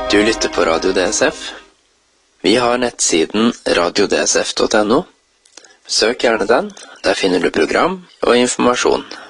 Du lytter på Radio DSF. Vi har nettsiden radiodsf.no. Søk gjerne den. Der finner du program og informasjon.